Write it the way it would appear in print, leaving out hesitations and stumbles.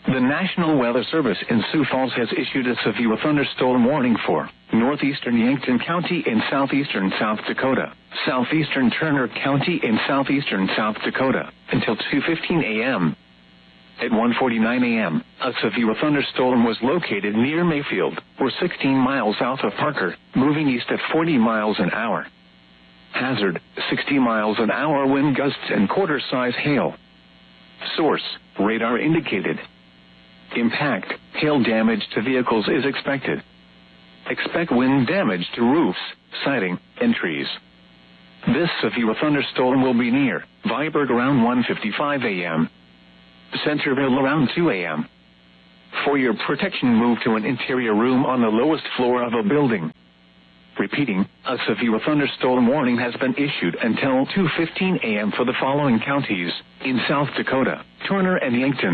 The National Weather Service in Sioux Falls has issued a severe thunderstorm warning for northeastern Yankton County in southeastern South Dakota, southeastern Turner County in southeastern South Dakota, until 2:15 a.m. At 1:49 a.m., a severe thunderstorm was located near Mayfield, or 16 miles south of Parker, moving east at 40 miles an hour. Hazard, 60 miles an hour wind gusts and quarter-size hail. Source, radar indicated. Impact, hail damage to vehicles is expected. Expect wind damage to roofs, siding, and trees. This severe thunderstorm will be near Viborg around 1:55 a.m. Centerville around 2 a.m. For your protection, move to an interior room on the lowest floor of a building. Repeating, a severe thunderstorm warning has been issued until 2:15 a.m. for the following counties in South Dakota: Turner and Yankton.